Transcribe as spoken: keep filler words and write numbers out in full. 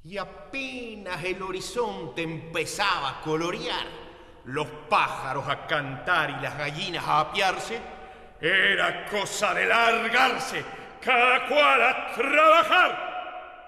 Y apenas el horizonte empezaba a colorear, los pájaros a cantar y las gallinas a apiarse, era cosa de largarse, cada cual a trabajar.